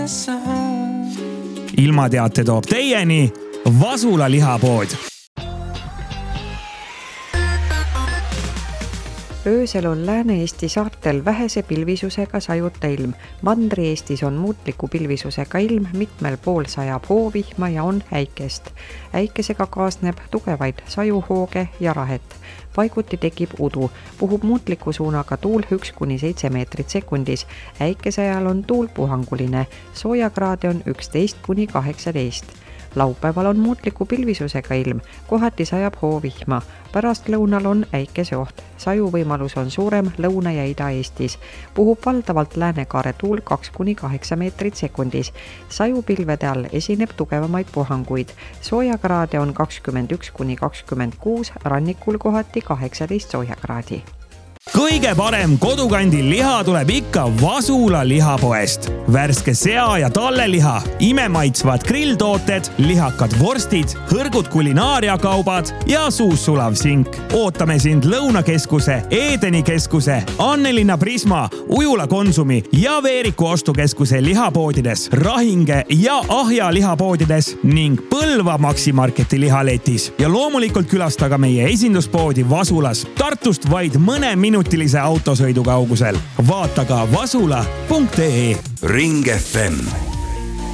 Ilmateate toob teieni Vasula lihapood. Öösel on Lääne-Eesti saartel vähese pilvisusega sajuta ilm. Mandri-Eestis on muutliku pilvisusega ilm, mitmel pool sajab hoovihma ja on äikest. Äikesega kaasneb tugevaid sajuhooge ja rahet. Paiguti tekib udu, puhub muutliku suunaga tuul 1-7 meetrit sekundis. Äikese ajal on tuul puhanguline, soojakraade on 11-18. Laupäeval on muutliku pilvisusega ilm, kohati sajab hoovihma. Pärast lõunal on äikeseoht. Sajuvõimalus on suurem Lõuna- ja Ida-Eestis. Puhub valdavalt läänekaare tuul 2-8 meetrit sekundis. Sajupilvede all esineb tugevamaid puhanguid. Soojakraade on 21-26, rannikul kohati 18 soojakraadi. Kõige parem kodukandil liha tuleb ikka Vasula lihapoest. Värske sea- ja talleliha, imemaitsvad grilltooted, lihakad vorstid, hõrgud kulinaariakaubad ja suus sulav sink. Ootame sind Lõunakeskuse, Edeni keskuse, Annelinna Prisma, Ujula Konsumi ja Veeriku ostukeskuse lihapoodides, Rahinge ja Ahja lihapoodides ning Põlva Maximarketi lihaletis. Ja loomulikult külastaga meie esinduspoodi Vasulas, Tartust vaid mõne minutilise autosõidu kaugusel. Vaata ka vasula.ee. Ring FM